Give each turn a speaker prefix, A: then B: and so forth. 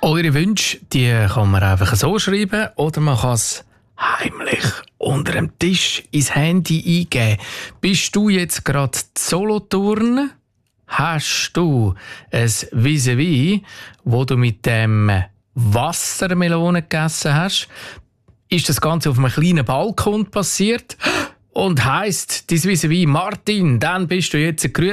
A: Eure Wünsche, die kann man einfach so schreiben oder man kann es heimlich unter dem Tisch ins Handy eingeben. Bist du jetzt gerade Solothurn? Hast du ein Vis-à-vis, wo du mit dem Wassermelone gegessen hast? Ist das Ganze auf einem kleinen Balkon passiert? Und heisst dein Vis-à-vis Martin, dann bist du jetzt grüß